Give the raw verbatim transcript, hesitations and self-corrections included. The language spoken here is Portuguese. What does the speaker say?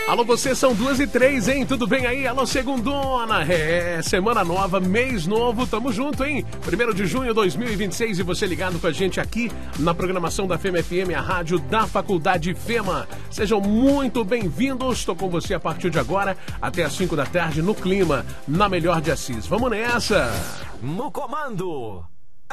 Alô, vocês são duas e três, hein? Tudo bem aí? Alô, segundona! É, semana nova, mês novo, tamo junto, hein? primeiro de junho de dois mil e vinte e seis e você ligado com a gente aqui na programação da Fema F M, a rádio da Faculdade Fema. Sejam muito bem-vindos, estou com você a partir de agora até as cinco da tarde no clima, na melhor de Assis. Vamos nessa! No comando,